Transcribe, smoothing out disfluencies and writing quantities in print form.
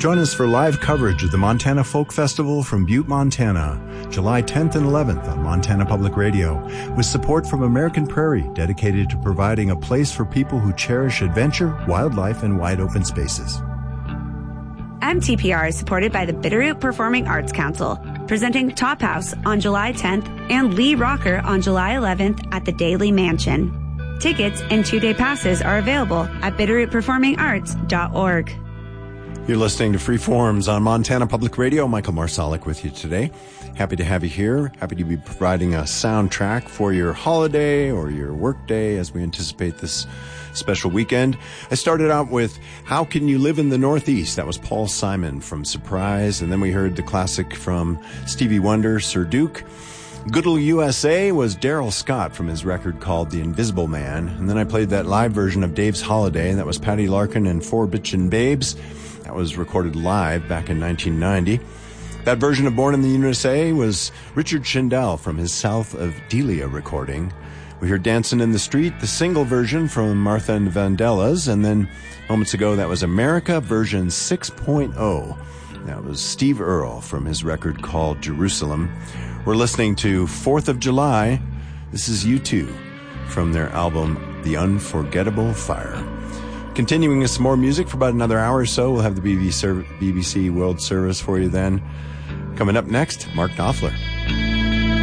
Join us for live coverage of the Montana Folk Festival from Butte, Montana, July 10th and 11th on Montana Public Radio, with support from American Prairie, dedicated to providing a place for people who cherish adventure, wildlife, and wide open spaces. MTPR is supported by the Bitterroot Performing Arts Council, presenting Top House on July 10th and Lee Rocker on July 11th at the Daly Mansion. Tickets and 2-day passes are available at bitterrootperformingarts.org. You're listening to Freeforms on Montana Public Radio. Michael Marsalic with you today. Happy to have you here. Happy to be providing a soundtrack for your holiday or your workday as we anticipate this special weekend. I started out with How Can You Live in the Northeast? That was Paul Simon from Surprise. And then we heard the classic from Stevie Wonder, Sir Duke. Goodle USA was Daryl Scott from his record called The Invisible Man. And then I played that live version of Dave's Holiday. That was Patty Larkin and Four Bitchin' Babes. That was recorded live back in 1990. That version of Born in the USA was Richard Schindel from his South of Delia recording. We heard Dancin' in the Street, the single version from Martha and Vandellas, and then moments ago that was America version 6.0. That was Steve Earle from his record called Jerusalem. We're listening to 4th of July. This is U2 from their album The Unforgettable Fire. Continuing with some more music for about another hour or so. We'll have the BBC World Service for you then. Coming up next, Mark Knopfler.